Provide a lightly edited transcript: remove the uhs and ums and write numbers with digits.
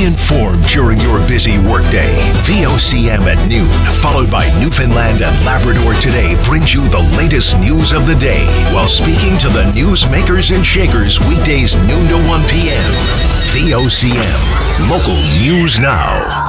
Be informed during your busy workday. VOCM at noon, followed by Newfoundland and Labrador Today, brings you the latest news of the day while speaking to the newsmakers and shakers weekdays noon to 1 p.m. VOCM, local news now.